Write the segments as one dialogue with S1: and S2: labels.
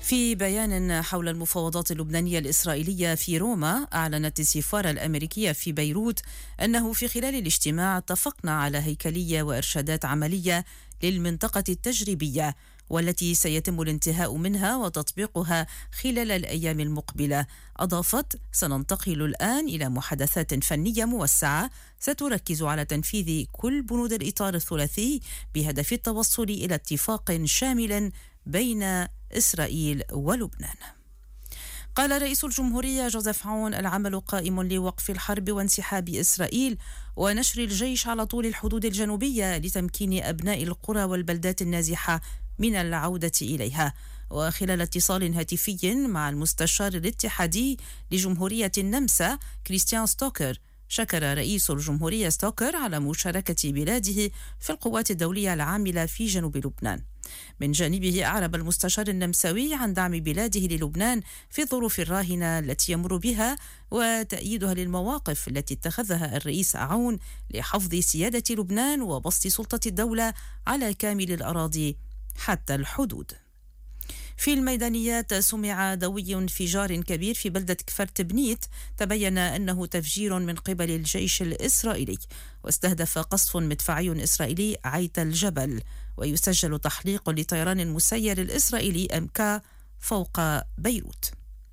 S1: في بيان حول المفاوضات اللبنانية الإسرائيلية في روما، أعلنت السفارة الأمريكية في بيروت أنه في خلال الاجتماع اتفقنا على هيكلية وإرشادات عملية للمنطقة التجريبية، والتي سيتم الانتهاء منها وتطبيقها خلال الأيام المقبلة. أضافت: سننتقل الآن إلى محادثات فنية موسعة ستركز على تنفيذ كل بنود الإطار الثلاثي بهدف التوصل إلى اتفاق شامل بين إسرائيل ولبنان. قال رئيس الجمهورية جوزيف عون: العمل قائم لوقف الحرب وانسحاب إسرائيل ونشر الجيش على طول الحدود الجنوبية لتمكين أبناء القرى والبلدات النازحة من العودة إليها. وخلال اتصال هاتفي مع المستشار الاتحادي لجمهورية النمسا كريستيان ستوكر، شكر رئيس الجمهورية ستوكر على مشاركة بلاده في القوات الدولية العاملة في جنوب لبنان. من جانبه أعرب المستشار النمساوي عن دعم بلاده للبنان في الظروف الراهنة التي يمر بها وتأييدها للمواقف التي اتخذها الرئيس عون لحفظ سيادة لبنان وبسط سلطة الدولة على كامل الأراضي حتى الحدود. في الميدانيات، سمع دوي انفجار كبير في بلدة كفر تبنيت تبين أنه تفجير من قبل الجيش الإسرائيلي، واستهدف قصف مدفعي إسرائيلي عيت الجبل، ويسجل تحليق لطيران المسير الإسرائيلي MK فوق بيروت.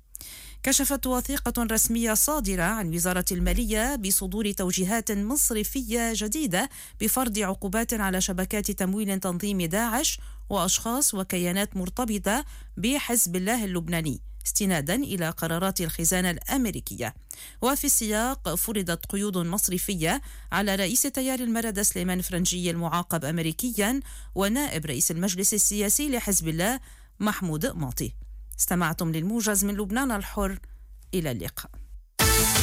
S1: كشفت وثيقة رسمية صادرة عن وزارة المالية بصدور توجيهات مصرفية جديدة بفرض عقوبات على شبكات تمويل تنظيم داعش وأشخاص وكيانات مرتبطة بحزب الله اللبناني، استنادا إلى قرارات الخزانة الأمريكية. وفي السياق فرضت قيود مصرفية على رئيس تيار المردة سليمان فرنجي المعاقب أمريكيا ونائب رئيس المجلس السياسي لحزب الله محمود ماطي. استمعتم للموجز من لبنان الحر، إلى اللقاء.